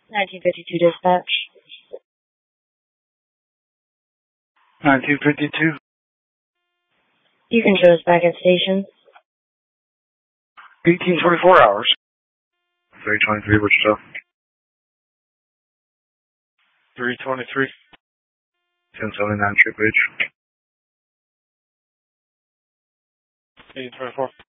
1952 dispatch. 1952. You can show us back at station. 1824 hours. 323, Wichita. 323. 1079 trip H. 1824.